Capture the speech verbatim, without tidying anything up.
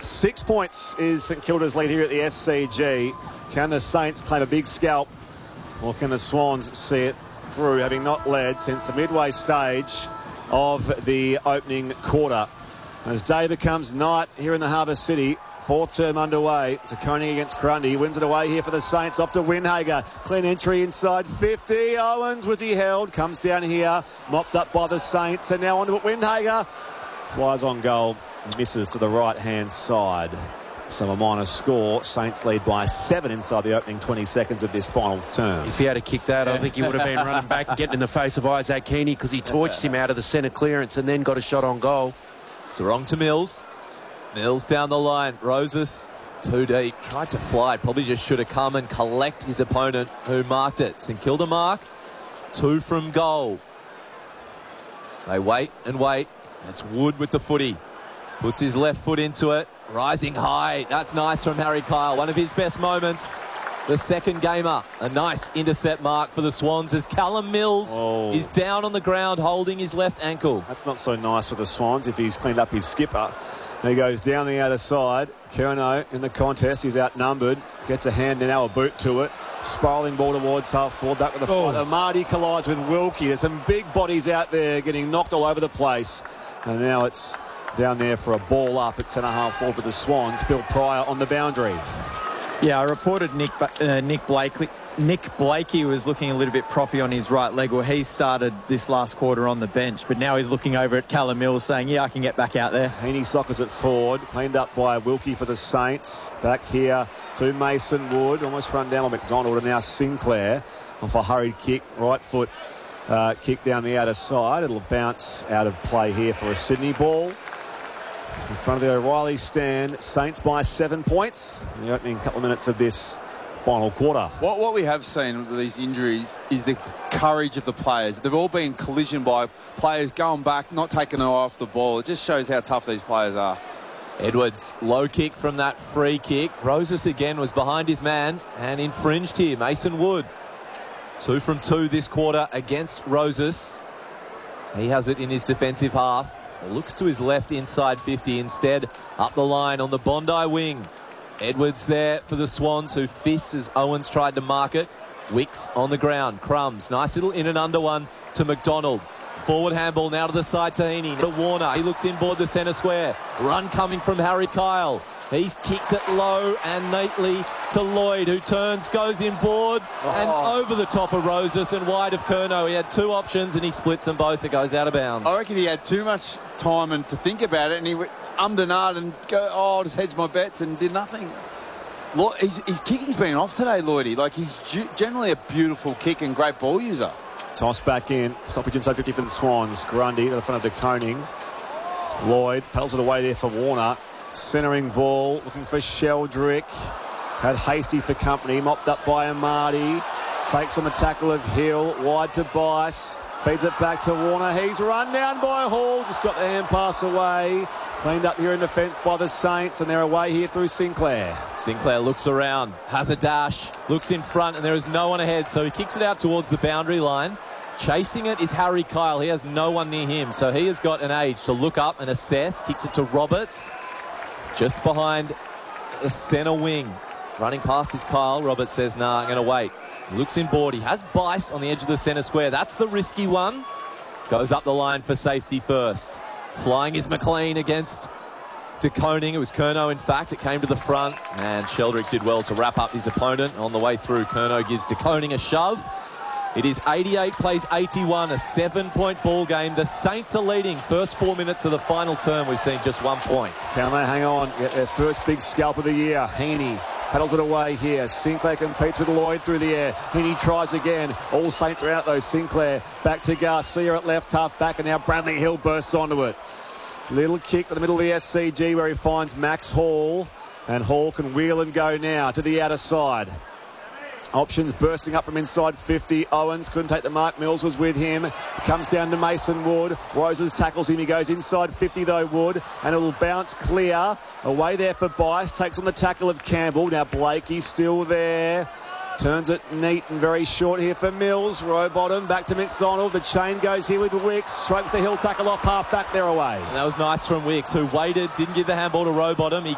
Six points is St Kilda's lead here at the S C G. Can the Saints claim a big scalp, or can the Swans see it through, having not led since the midway stage of the opening quarter? As day becomes night here in the Harbour City, fourth term underway. Taccone against Grundy. Wins it away here for the Saints. Off to Windhager. Clean entry inside fifty. Owens, was he held? Comes down here. Mopped up by the Saints. And now on to Windhager. Flies on goal. Misses to the right-hand side. So a minor score. Saints lead by seven inside the opening twenty seconds of this final term. If he had to kick that, yeah. I think he would have been running back and getting in the face of Isaac Keaney, because he torched him out of the centre clearance and then got a shot on goal. Sarong to Mills. Mills down the line. Rosas too deep. Tried to fly. Probably just should have come and collect his opponent who marked it. St Kilda mark. Two from goal. They wait and wait. It's Wood with the footy. Puts his left foot into it. Rising high. That's nice from Harry Kyle. One of his best moments. The second gamer. A nice intercept mark for the Swans as Callum Mills oh. is down on the ground holding his left ankle. That's not so nice for the Swans if he's cleaned up his skipper. He goes down the outer side. Curnow in the contest. He's outnumbered. Gets a hand and now a boot to it. Spiralling ball towards half forward. Back with the oh. fight. Amadi collides with Wilkie. There's some big bodies out there getting knocked all over the place. And now it's down there for a ball up at centre half forward for the Swans. Phil Pryor on the boundary. Yeah, I reported Nick uh, Nick Blakely. Nick Blakey was looking a little bit proppy on his right leg. Well, he started this last quarter on the bench, but now he's looking over at Callum Mills saying, yeah, I can get back out there. Heaney sockers it forward. Cleaned up by Wilkie for the Saints. Back here to Mason Wood. Almost run down on McDonald, and now Sinclair off a hurried kick. Right foot uh, kick down the outer side. It'll bounce out of play here for a Sydney ball. In front of the O'Reilly stand, Saints by seven points in the opening couple of minutes of this final quarter. What, what we have seen with these injuries is the courage of the players. They've all been collision by players going back, not taking their eye off the ball. It just shows how tough these players are. Edwards, low kick from that free kick. Rosas again was behind his man and infringed here. Mason Wood. Two from two this quarter against Rosas. He has it in his defensive half. Looks to his left inside fifty instead. Up the line on the Bondi wing. Edwards there for the Swans, who fists as Owens tried to mark it. Wicks on the ground. Crumbs. Nice little in and under one to McDonald. Forward handball now to the side to Heaney. To Warner. He looks inboard the centre square. Run coming from Harry Kyle. He's kicked it low and neatly to Lloyd, who turns, goes inboard oh. and over the top of Rosas and wide of Curnow. He had two options and he splits them both. It goes out of bounds. I reckon he had too much time and to think about it, and he ummed and ahed and go, oh, I'll just hedge my bets, and did nothing. His, his kicking's been off today, Lloydie. Like, he's generally a beautiful kick and great ball user. Toss back in. Stoppage inside fifty for the Swans. Grundy to the front of DeConing. Lloyd pedals it away there for Warner. Centering ball, looking for Sheldrick. Had Hasty for company, mopped up by Amadi. Takes on the tackle of Hill, wide to Bice. Feeds it back to Warner. He's run down by Hall, just got the hand pass away. Cleaned up here in defence by the Saints, and they're away here through Sinclair. Sinclair looks around, has a dash, looks in front, and there is no one ahead, so he kicks it out towards the boundary line. Chasing it is Harry Kyle. He has no one near him, so he has got an age to look up and assess. Kicks it to Roberts. Just behind the centre wing. Running past is Kyle. Roberts says, nah, I'm going to wait. He looks inboard. He has Bice on the edge of the centre square. That's the risky one. Goes up the line for safety first. Flying is McLean against DeConing. It was Curnow, in fact. It came to the front. And Sheldrick did well to wrap up his opponent. On the way through, Curnow gives DeConing a shove. It is eighty-eight, plays eighty-one, a seven-point ball game. The Saints are leading. First four minutes of the final term, we've seen just one point. Can they hang on? Get their first big scalp of the year. Heaney paddles it away here. Sinclair competes with Lloyd through the air. Heaney tries again. All Saints are out though. Sinclair back to Garcia at left half back, and now Bradley Hill bursts onto it. Little kick to the middle of the S C G where he finds Max Hall, and Hall can wheel and go now to the outer side. Options bursting up from inside fifty. Owens couldn't take the mark. Mills was with him. It comes down to Mason Wood. Roses tackles him. He goes inside fifty though, Wood. And it'll bounce clear. Away there for Bice. Takes on the tackle of Campbell. Now Blakey still there. Turns it neat and very short here for Mills. Row bottom. Back to McDonald. The chain goes here with Wicks. Strokes the Hill tackle off half back. They're away. And that was nice from Wicks, who waited. Didn't give the handball to Row bottom. He